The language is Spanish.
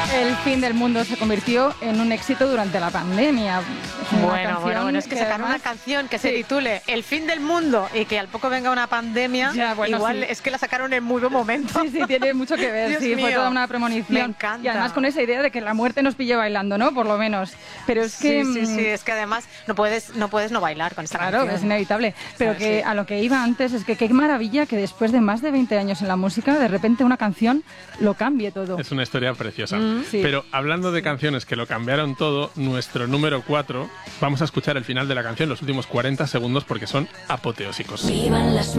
El fin del mundo se convirtió en un éxito durante la pandemia. Bueno, es que sacar una canción que se titule El fin del mundo y que al poco venga una pandemia, igual es que la sacaron en muy buen momento. Sí, tiene mucho que ver. Dios sí, mío, fue toda una premonición. me encanta. Y además con esa idea de que la muerte nos pille bailando, ¿no? Por lo menos. Pero es que... Sí, es que además no puedes no bailar con esta canción. Claro, es inevitable. Pero que a lo que iba antes es que qué maravilla que después de más de 20 años en la música, de repente una canción lo cambie todo. Es una historia preciosa. Sí. Pero hablando de canciones que lo cambiaron todo, nuestro número 4, vamos a escuchar el final de la canción, los últimos 40 segundos, porque son apoteósicos.